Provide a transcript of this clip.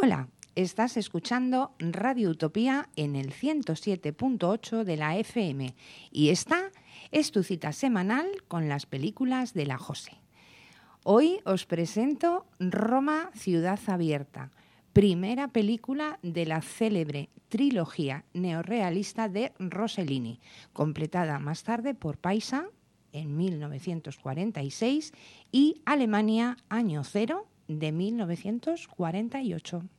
Hola, estás escuchando Radio Utopía en el 107.8 de la FM y esta es tu cita semanal con las películas de la José. Hoy os presento Roma, Ciudad Abierta, primera película de la célebre trilogía neorrealista de Rossellini, completada más tarde por Paisa en 1946 y Alemania Año Cero de 1948.